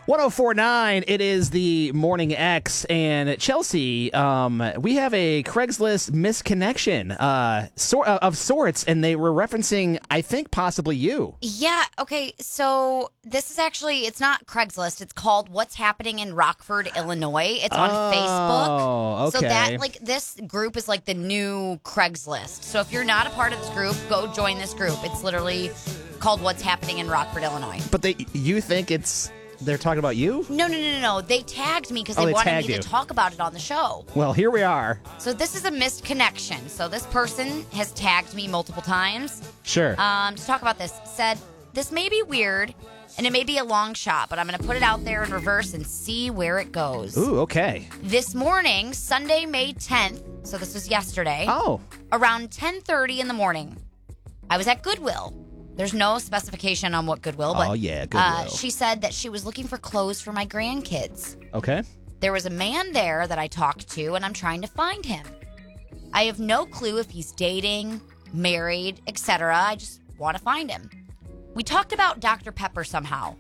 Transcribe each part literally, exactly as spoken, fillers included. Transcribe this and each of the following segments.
one oh four point nine, it is the Morning X, and Chelsea, um, we have a Craigslist misconnection uh, sor- uh, of sorts, and they were referencing, I think, possibly you. Yeah, okay, so this is actually, it's not Craigslist, it's called What's Happening in Rockford, Illinois. It's on Oh, Facebook. okay. So that, like, this group is like the new Craigslist. So if you're not a part of this group, go join this group. It's literally called What's Happening in Rockford, Illinois. But they, you think it's they're talking about you? No, no, no, no, no. They tagged me because Oh, they, they wanted tagged me you. to talk about it on the show. Well, here we are. So this is a missed connection. So this person has tagged me multiple times Sure. um, to talk about this. Said, this may be weird, and it may be a long shot, but I'm going to put it out there in reverse and see where it goes. Ooh, okay. This morning, Sunday, May tenth, so this was yesterday, Oh. around ten thirty in the morning, I was at Goodwill. There's no specification on what Goodwill, but Oh, yeah, uh, Goodwill. she said that she was looking for clothes for my grandkids. Okay. There was a man there that I talked to, and I'm trying to find him. I have no clue if he's dating, married, et cetera. I just want to find him. We talked about Doctor Pepper somehow.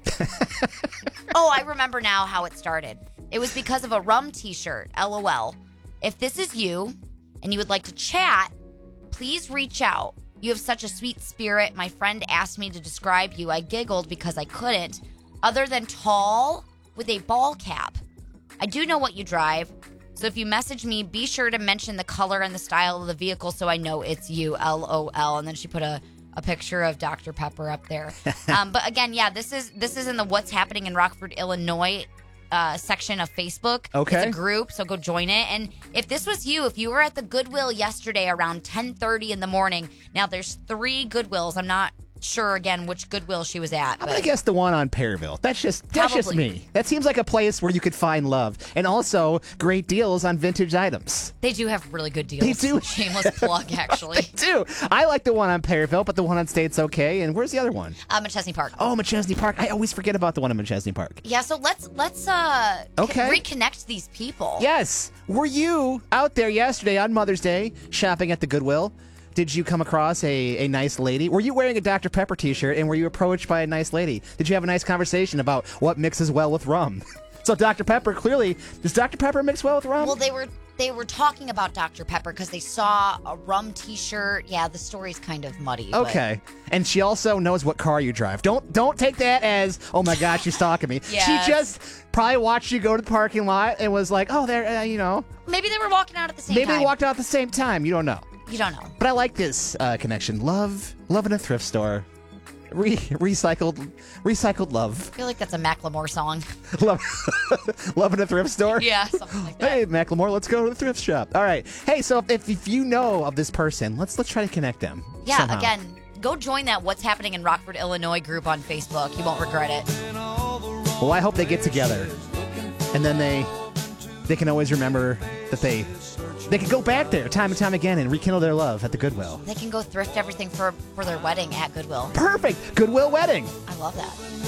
Oh, I remember now how it started. It was because of a rum t-shirt, LOL. If this is you and you would like to chat, please reach out. You have such a sweet spirit. My friend asked me to describe you. I giggled because I couldn't. Other than tall with a ball cap. I do know what you drive. So if you message me, be sure to mention the color and the style of the vehicle so I know it's you, L O L. And then she put a, a picture of Doctor Pepper up there. um, but again, yeah, this is this is in the What's Happening in Rockford, Illinois uh, section of Facebook. Okay. It's a group, so go join it. And if this was you, if you were at the Goodwill yesterday around ten thirty in the morning, now there's three Goodwills. I'm not sure again which Goodwill she was at. I'm But gonna guess the one on Perryville. That's just that's just Probably. me. That seems like a place where you could find love, and also great deals on vintage items. they do have really good deals. They do. Shameless plug, actually. Too. I like the one on Perryville, but the one on State's okay. And where's the other one? Uh, McChesney Park. Oh, McChesney Park. I always forget about the one in McChesney Park. Yeah, so let's let's uh Okay. reconnect these people. Yes. Were you out there yesterday on Mother's Day shopping at the Goodwill? Did you come across a, a nice lady? Were you wearing a Doctor Pepper t-shirt, and were you approached by a nice lady? Did you have a nice conversation about what mixes well with rum? So Doctor Pepper, clearly, does Doctor Pepper mix well with rum? Well, they were they were talking about Doctor Pepper because they saw a rum T-shirt. Yeah, the story's kind of muddy. but- Okay. And she also knows what car you drive. Don't don't take that as, oh my gosh, she's stalking me. Yes. She just probably watched you go to the parking lot and was like, oh, there, uh, you know. Maybe they were walking out at the same Maybe time. they walked out at the same time. You don't know. You don't know. But I like this uh, connection. Love, love in a thrift store. Re- recycled, recycled love. I feel like that's a Macklemore song. Love, love in a thrift store. Yeah, something like that. Hey, Macklemore, let's go to the thrift shop. All right. Hey, so if, if you know of this person, let's let's try to connect them. Yeah, somehow. again, go join that What's Happening in Rockford, Illinois group on Facebook. You won't regret it. Well, I hope they get together, and then they they can always remember that they they can go back there time and time again and rekindle their love at the Goodwill. They can go thrift everything for, for their wedding at Goodwill. Perfect. Goodwill wedding. I love that.